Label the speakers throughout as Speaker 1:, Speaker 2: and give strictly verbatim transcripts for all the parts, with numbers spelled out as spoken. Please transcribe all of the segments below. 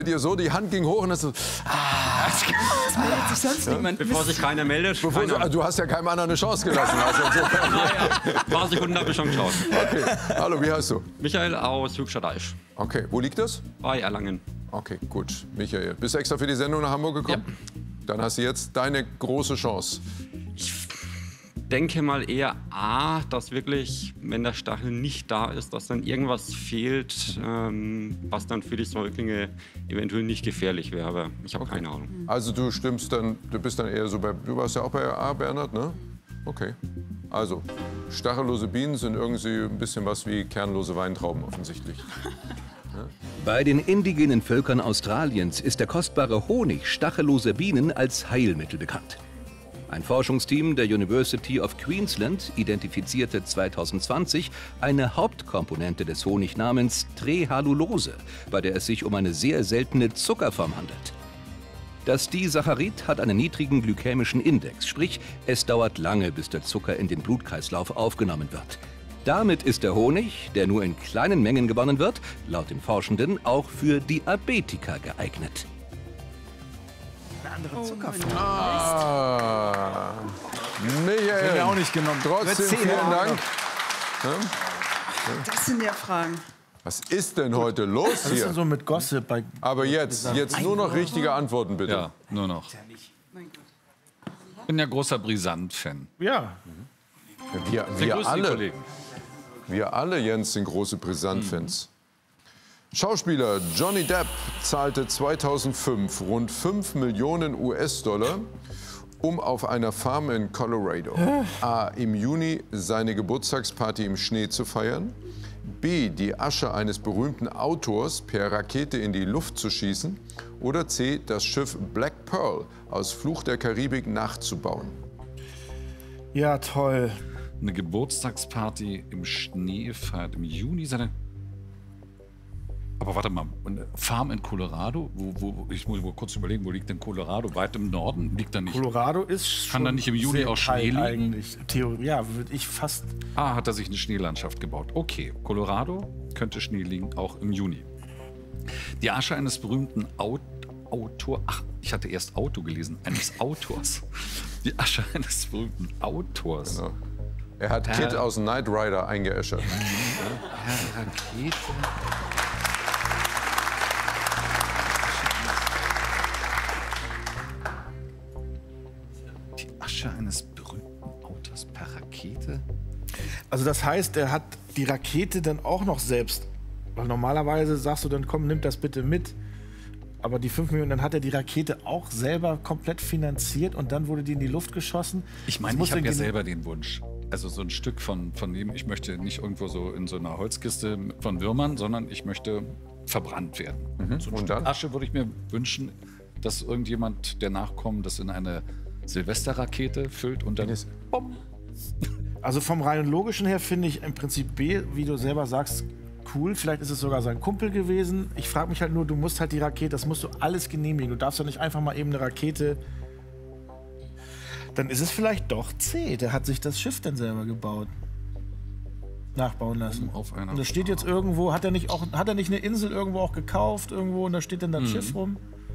Speaker 1: dir so, die Hand ging hoch und das so, ah.
Speaker 2: Das meldet sich sonst
Speaker 1: ja?
Speaker 2: niemand.
Speaker 3: Bevor sich keiner meldet.
Speaker 1: Bevor
Speaker 3: keiner.
Speaker 1: Du, du hast ja keinem anderen eine Chance gelassen. Also insofern.
Speaker 3: Naja, ein paar Sekunden habe ich schon geschaut.
Speaker 1: Okay. Hallo, wie heißt du?
Speaker 3: Michael aus Höchstadt Aisch.
Speaker 1: Okay, wo liegt das?
Speaker 3: Bei Erlangen.
Speaker 1: Okay, gut. Michael, bist du extra für die Sendung nach Hamburg gekommen? Ja. Dann hast du jetzt deine große Chance.
Speaker 3: Ich denke mal eher A, dass wirklich, wenn der Stachel nicht da ist, dass dann irgendwas fehlt, ähm, was dann für die Säuglinge eventuell nicht gefährlich wäre. Aber ich habe okay. keine Ahnung.
Speaker 1: Also du stimmst dann, du bist dann eher so bei, du warst ja auch bei A, Bernhard, ne? Okay. Also, stachellose Bienen sind irgendwie ein bisschen was wie kernlose Weintrauben offensichtlich. Ja?
Speaker 4: Bei den indigenen Völkern Australiens ist der kostbare Honig stachelloser Bienen als Heilmittel bekannt. Ein Forschungsteam der University of Queensland identifizierte zweitausendzwanzig eine Hauptkomponente des Honig namens Trehalulose, bei der es sich um eine sehr seltene Zuckerform handelt. Das Disaccharid hat einen niedrigen glykämischen Index, sprich, es dauert lange, bis der Zucker in den Blutkreislauf aufgenommen wird. Damit ist der Honig, der nur in kleinen Mengen gewonnen wird, laut den Forschenden auch für Diabetiker geeignet.
Speaker 2: Andere Zuckerform.
Speaker 1: Ah, Michael,
Speaker 5: Hätte auch nicht genommen.
Speaker 1: Trotzdem vielen Dank. Ja?
Speaker 2: Das sind ja Fragen.
Speaker 1: Was ist denn heute los
Speaker 5: Was ist
Speaker 1: hier?
Speaker 5: denn so mit Gossip bei
Speaker 1: Aber jetzt, jetzt nur noch richtige Antworten, bitte.
Speaker 6: Ja, nur noch. Ich bin ja großer Brisant-Fan.
Speaker 5: Ja.
Speaker 1: Wir,
Speaker 6: Sehr
Speaker 1: wir
Speaker 6: grüß die
Speaker 1: alle,
Speaker 6: Kollegen.
Speaker 1: wir alle, Jens, sind große Brisant-Fans. Schauspieler Johnny Depp zahlte zweitausendfünf rund fünf Millionen U S-Dollar, um auf einer Farm in Colorado A. im Juni seine Geburtstagsparty im Schnee zu feiern, B. die Asche eines berühmten Autors per Rakete in die Luft zu schießen oder C. das Schiff Black Pearl aus Fluch der Karibik nachzubauen.
Speaker 5: Ja, toll.
Speaker 6: Eine Geburtstagsparty im Schnee feiert im Juni seine... Aber warte mal, eine Farm in Colorado? Wo, wo, ich muss mal kurz überlegen, wo liegt denn Colorado? Weit im Norden? Liegt da nicht?
Speaker 5: Colorado ist schon
Speaker 6: Kann da nicht im Juni
Speaker 5: sehr
Speaker 6: auch Schnee
Speaker 5: kalt
Speaker 6: liegen?
Speaker 5: Eigentlich. Theorie, ja, würde ich fast...
Speaker 6: Ah, hat er sich eine Schneelandschaft gebaut. Okay, Colorado könnte Schnee liegen, auch im Juni. Die Asche eines berühmten Aut Autor... Ach, ich hatte erst Auto gelesen. Eines Autors. Die Asche eines berühmten Autors.
Speaker 1: Genau. Er hat
Speaker 6: Per
Speaker 1: Kid aus Knight Rider eingeäschert.
Speaker 6: Per Rakete... eines berühmten Autos per Rakete?
Speaker 5: Also das heißt, er hat die Rakete dann auch noch selbst. Weil normalerweise sagst du dann, komm, nimm das bitte mit. Aber die fünf Millionen, dann hat er die Rakete auch selber komplett finanziert und dann wurde die in die Luft geschossen.
Speaker 6: Ich meine, ich habe ja selber den Wunsch. Also so ein Stück von, von dem, ich möchte nicht irgendwo so in so einer Holzkiste von Würmern, sondern ich möchte verbrannt werden. Mhm. So ein
Speaker 1: und
Speaker 6: Stück
Speaker 1: dann?
Speaker 6: Asche würde ich mir wünschen, dass irgendjemand, der nachkommt, das in eine Silvesterrakete füllt und dann bumm.
Speaker 5: Also vom rein logischen her finde ich im Prinzip B, wie du selber sagst, cool. Vielleicht ist es sogar sein Kumpel gewesen. Ich frage mich halt nur, du musst halt die Rakete, das musst du alles genehmigen. Du darfst doch nicht einfach mal eben eine Rakete... Dann ist es vielleicht doch C. Der hat sich das Schiff dann selber gebaut. Nachbauen lassen.
Speaker 6: Auf einer
Speaker 5: und das steht jetzt irgendwo, hat er nicht auch, hat er nicht eine Insel irgendwo auch gekauft irgendwo und da steht dann das mhm. Schiff rum?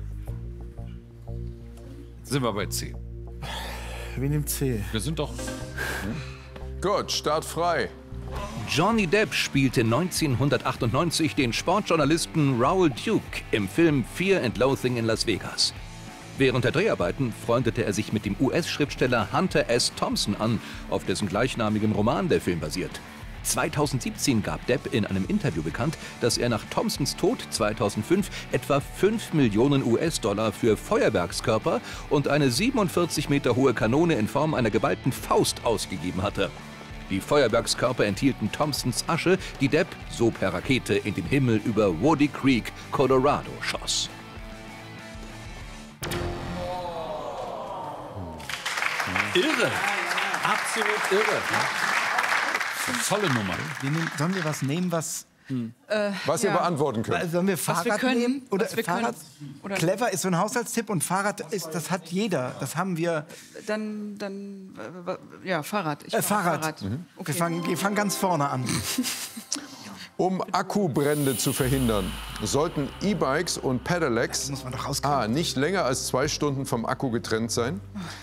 Speaker 6: Sind wir bei C.
Speaker 5: Wir nehmen C.
Speaker 6: Wir sind doch...
Speaker 1: Gut, Start frei.
Speaker 4: Johnny Depp spielte neunzehnhundertachtundneunzig den Sportjournalisten Raoul Duke im Film Fear and Loathing in Las Vegas. Während der Dreharbeiten freundete er sich mit dem U S-Schriftsteller Hunter S. Thompson an, auf dessen gleichnamigem Roman der Film basiert. zweitausendsiebzehn gab Depp in einem Interview bekannt, dass er nach Thompsons Tod zweitausendfünf etwa fünf Millionen U S-Dollar für Feuerwerkskörper und eine siebenundvierzig Meter hohe Kanone in Form einer geballten Faust ausgegeben hatte. Die Feuerwerkskörper enthielten Thompsons Asche, die Depp so per Rakete in den Himmel über Woody Creek, Colorado, schoss.
Speaker 6: Irre! Absolut irre! Tolle Nummer.
Speaker 7: Wir nehmen, sollen wir was nehmen, was...
Speaker 1: Hm. Äh, was ja. ihr beantworten könnt.
Speaker 7: Sollen wir Fahrrad
Speaker 2: wir können,
Speaker 7: nehmen? Oder Fahrrad?
Speaker 2: Oder
Speaker 7: Clever ist so ein Haushaltstipp und Fahrrad ist, das hat jeder. Das haben wir.
Speaker 2: Dann, dann ja, Fahrrad. Ich
Speaker 7: äh, Fahrrad.
Speaker 2: Fahrrad.
Speaker 7: Mhm. Okay. Wir, fangen, wir fangen ganz vorne an.
Speaker 1: Um Akkubrände zu verhindern, sollten E-Bikes und Pedelecs
Speaker 7: muss man doch rauskommen.
Speaker 1: A, nicht länger als zwei Stunden vom Akku getrennt sein,